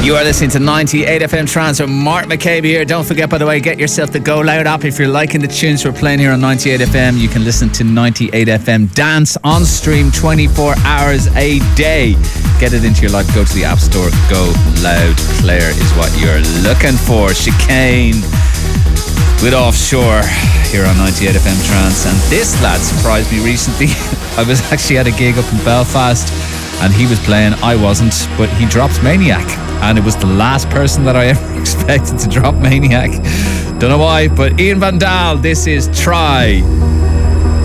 You are listening to 98 FM Trance with Mark McCabe here. Don't forget, by the way, get yourself the Go Loud app. If you're liking the tunes we're playing here on 98 FM, you can listen to 98 FM Dance on stream 24 hours a day. Get it into your life. Go to the App Store. Go Loud Player is what you're looking for. Chicane with Offshore here on 98 FM Trance. And this lad surprised me recently. I was actually at a gig up in Belfast and he was playing, I wasn't, but he dropped Maniac. And it was the last person that I ever expected to drop Maniac. Don't know why, but Ian Van Dahl, this is Try.